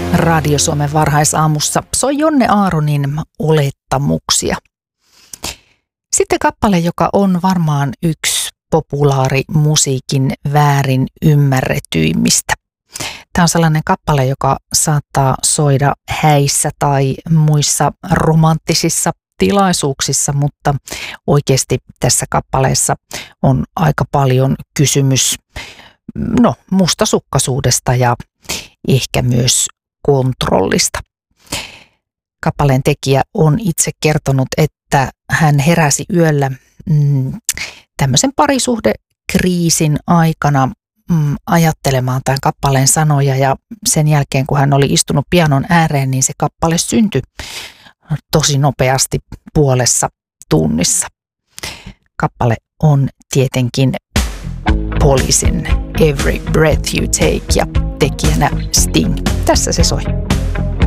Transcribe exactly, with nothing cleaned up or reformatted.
Radio Suomen varhaisaamussa soi Jonne Aaronin Olettamuksia. Sitten kappale, joka on varmaan yksi populaarimusiikin väärin ymmärretyimmistä. Tämä on sellainen kappale, joka saattaa soida häissä tai muissa romanttisissa tilaisuuksissa, mutta oikeasti tässä kappaleessa on aika paljon kysymys no, mustasukkaisuudesta ja ehkä myös kontrollista. Kappaleen tekijä on itse kertonut, että hän heräsi yöllä mm, tämmöisen parisuhdekriisin aikana mm, ajattelemaan tämän kappaleen sanoja, ja sen jälkeen kun hän oli istunut pianon ääreen, niin se kappale syntyi tosi nopeasti puolessa tunnissa. Kappale on tietenkin Policein Every Breath You Take ja tekijänä Sting. Tässä se soi.